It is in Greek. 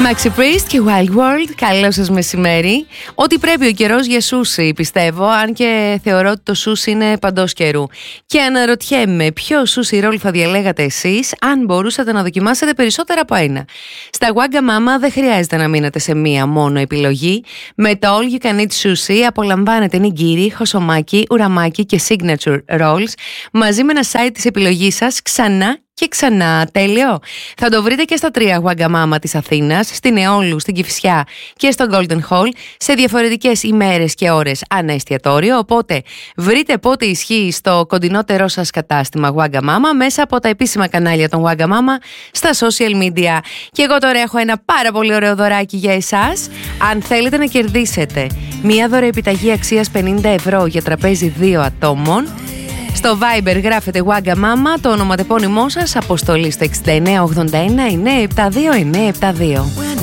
Maxi Priest και Wild World, καλό σας μεσημέρι. Ό,τι πρέπει ο καιρός για σούσι, πιστεύω, αν και θεωρώ ότι το σούσι είναι παντός καιρού. Και αναρωτιέμαι ποιο σούσι ρόλ θα διαλέγατε εσείς, αν μπορούσατε να δοκιμάσετε περισσότερα από ένα. Στα Wagamama δεν χρειάζεται να μείνετε σε μία μόνο επιλογή. Με το All You Can Eat Sushi απολαμβάνετε νιγκίρι, χωσομάκι, ουραμάκι και signature rolls, μαζί με ένα side της επιλογής σας ξανά και ξανά. Τέλειο. Θα το βρείτε και στα 3 Wagamama της Αθήνας, στην Εόλου, στην Κηφισιά και στο Golden Hall, σε διαφορετικές ημέρες και ώρες ανά εστιατόριο. Οπότε βρείτε πότε ισχύει στο κοντινότερό σας κατάστημα Wagamama μέσα από τα επίσημα κανάλια των Wagamama στα social media. Και εγώ τώρα έχω ένα πάρα πολύ ωραίο δωράκι για εσάς. Αν θέλετε να κερδίσετε μία δωρεοεπιταγή αξίας 50 ευρώ για τραπέζι 2 ατόμων, στο Viber γράφετε Wagamama, το ονοματεπώνυμό σας, αποστολή στο 6981 972 972.